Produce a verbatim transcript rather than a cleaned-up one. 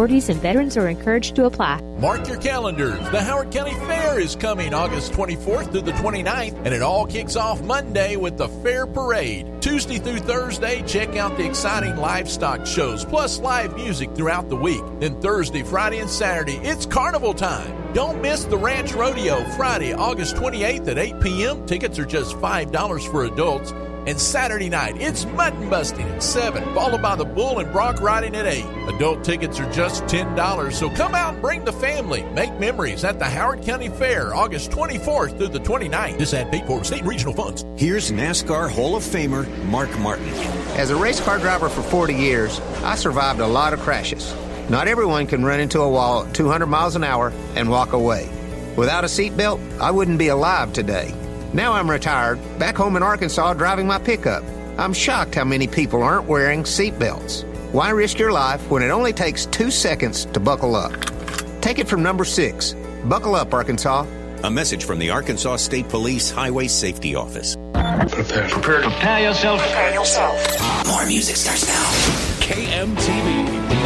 minorities and veterans are encouraged to apply. Mark your calendars. The Howard County Fair is coming August twenty-fourth through the twenty-ninth, and it all kicks off Monday with the Fair Parade. Tuesday through Thursday, check out the exciting livestock shows, plus live music throughout the week. Then Thursday, Friday, and Saturday, it's carnival time. Don't miss the Ranch Rodeo Friday, August twenty-eighth at eight p.m. Tickets are just five dollars for adults. And Saturday night, it's mutton busting at seven, followed by the bull and bronc riding at eight. Adult tickets are just ten dollars, so come out and bring the family. Make memories at the Howard County Fair, August twenty-fourth through the twenty-ninth. This ad paid for state and regional funds. Here's NASCAR Hall of Famer Mark Martin. As a race car driver for forty years, I survived a lot of crashes. Not everyone can run into a wall at two hundred miles an hour and walk away. Without a seatbelt, I wouldn't be alive today. Now I'm retired, back home in Arkansas driving my pickup. I'm shocked how many people aren't wearing seatbelts. Why risk your life when it only takes two seconds to buckle up? Take it from number six. Buckle up, Arkansas. A message from the Arkansas State Police Highway Safety Office. Prepare. Prepare. Prepare yourself. Prepare yourself. More music starts now. K M T V.